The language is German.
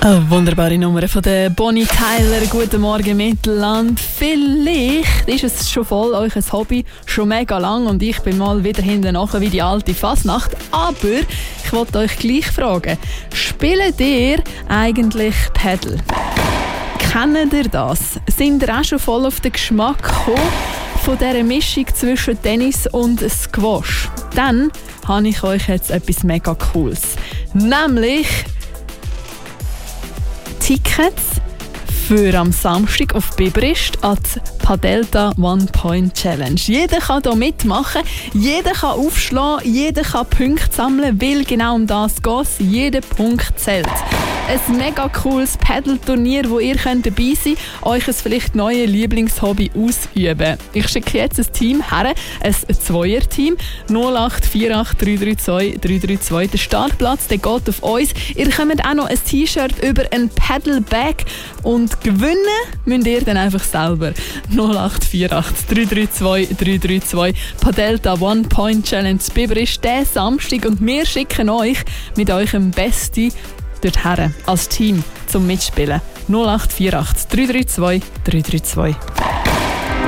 Eine wunderbare Nummer von der Bonnie Tyler. Guten Morgen Mittelland. Vielleicht ist es schon voll euch ein Hobby, schon mega lang, und ich bin mal wieder hinten nachher wie die alte Fasnacht. Aber ich wollte euch gleich fragen, spielt ihr eigentlich Paddle? Kennt ihr das? Sind ihr auch schon voll auf den Geschmack gekommen von dieser Mischung zwischen Tennis und Squash? Dann habe ich euch jetzt etwas mega Cooles. Nämlich Tickets für am Samstag auf Biberist an die Padelta One Point Challenge. Jeder kann hier mitmachen, jeder kann aufschlagen, jeder kann Punkte sammeln, weil genau um das geht es. Jeder Punkt zählt. Ein mega cooles Paddle-Turnier, wo ihr dabei sein könnt, euch ein vielleicht neues Lieblingshobby ausüben. Ich schicke jetzt ein Team her, ein Zweier-Team, 0848 332 332. Der Startplatz, der geht auf uns. Ihr bekommt auch noch ein T-Shirt über ein Paddle-Bag, und gewinnen müsst ihr dann einfach selber. 0848 332 332. Padelta One Point Challenge Biberist diesen Samstag, und wir schicken euch mit eurem Besti dorthin als Team zum Mitspielen. 0848 332 332.